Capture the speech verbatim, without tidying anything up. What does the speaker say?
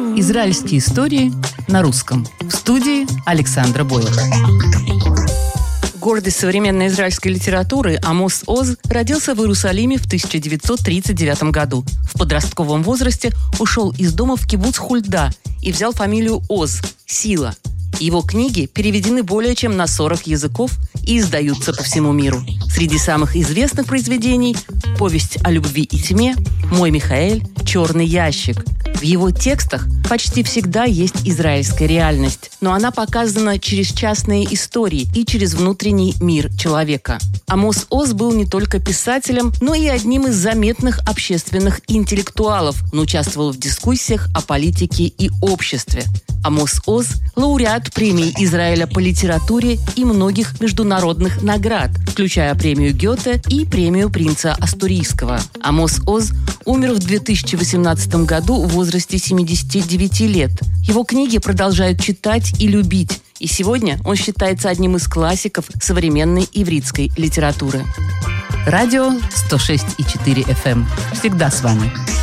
Израильские истории на русском. В студии Александра Бойлер. Гордость современной израильской литературы Амос Оз родился в Иерусалиме в тысяча девятьсот тридцать девятом году. В подростковом возрасте ушел из дома в кибуц Хульда и взял фамилию Оз – Сила. Его книги переведены более чем на сорок языков и издаются по всему миру. Среди самых известных произведений – «Повесть о любви и тьме», «Мой Михаэль», «Черный ящик». В его текстах почти всегда есть израильская реальность, но она показана через частные истории и через внутренний мир человека. Амос Оз был не только писателем, но и одним из заметных общественных интеллектуалов. Он участвовал в дискуссиях о политике и обществе. Амос Оз – лауреат премии Израиля по литературе и многих международных наград, включая премию Гёте и премию принца Астурийского. Амос Оз умер в две тысячи восемнадцатом году в возрасте семидесяти девяти лет. Его книги продолжают читать и любить, и сегодня он считается одним из классиков современной ивритской литературы. Радио сто шесть и четыре эф эм. Всегда с вами.